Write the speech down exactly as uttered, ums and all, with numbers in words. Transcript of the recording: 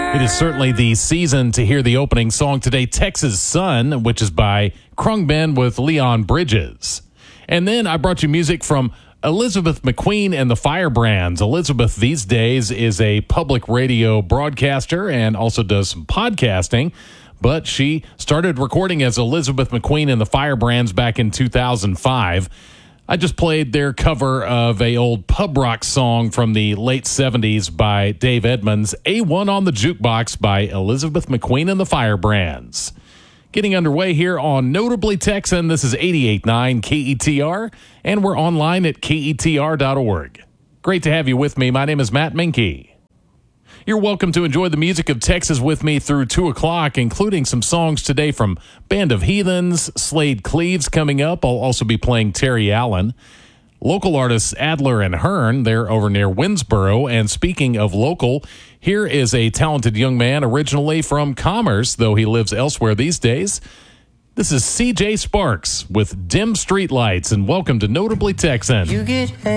It is certainly the season to hear the opening song today, Texas Sun, which is by Khruangbin with Leon Bridges. And then I brought you music from Elizabeth McQueen and the Firebrands. Elizabeth these days is a public radio broadcaster and also does some podcasting, but she started recording as Elizabeth McQueen and the Firebrands back in two thousand five. I just played their cover of a old pub rock song from the late seventies by Dave Edmunds, A one on the Jukebox by Elizabeth McQueen and the Firebrands. Getting underway here on Notably Texan, this is eighty-eight point nine K E T R, and we're online at K E T R dot org. Great to have you with me. My name is Matt Minke. You're welcome to enjoy the music of Texas with me through two o'clock, including some songs today from Band of Heathens, Slade Cleaves coming up. I'll also be playing Terry Allen. Local artists Adler and Hearn, they're over near Winsboro. And speaking of local, here is a talented young man originally from Commerce, though he lives elsewhere these days. This is C J Sparks with Dim Streetlights, and welcome to Notably Texan. You get